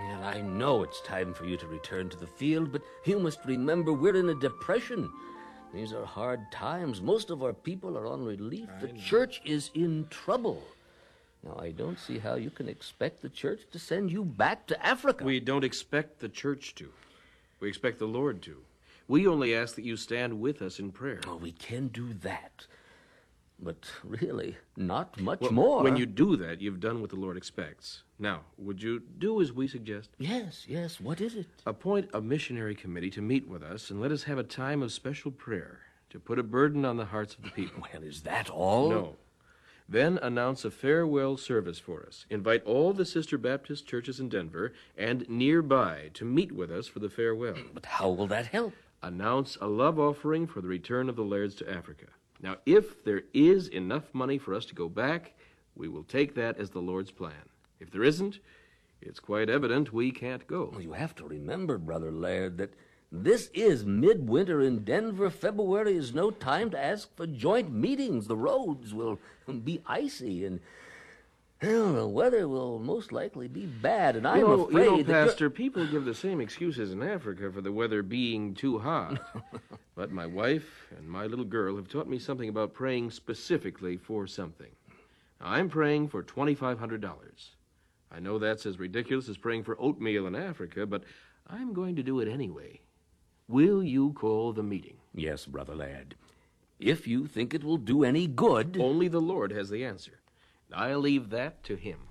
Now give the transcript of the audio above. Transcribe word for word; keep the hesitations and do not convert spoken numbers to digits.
And I know it's time for you to return to the field, but you must remember we're in a depression. These are hard times. Most of our people are on relief. I the know. church is in trouble. Now, I don't see how you can expect the church to send you back to Africa. We don't expect the church to. We expect the Lord to. We only ask that you stand with us in prayer. Oh, we can do that. But really, not much Well, more. When you do that, you've done what the Lord expects. Now, would you do as we suggest? Yes, yes. What is it? Appoint a missionary committee to meet with us and let us have a time of special prayer to put a burden on the hearts of the people. Well, is that all? No. Then announce a farewell service for us. Invite all the Sister Baptist churches in Denver and nearby to meet with us for the farewell. But how will that help? Announce a love offering for the return of the Lairds to Africa. Now, if there is enough money for us to go back, we will take that as the Lord's plan. If there isn't, it's quite evident we can't go. Well, you have to remember, Brother Laird, that this is midwinter in Denver. February is no time to ask for joint meetings. The roads will be icy, and well, the weather will most likely be bad, and I'm you know, afraid you know, that Pastor, people give the same excuses in Africa for the weather being too hot. But my wife and my little girl have taught me something about praying specifically for something. Now, I'm praying for twenty-five hundred dollars. I know that's as ridiculous as praying for oatmeal in Africa, but I'm going to do it anyway. Will you call the meeting? Yes, Brother Laird. If you think it will do any good... Only the Lord has the answer. I'll leave that to him.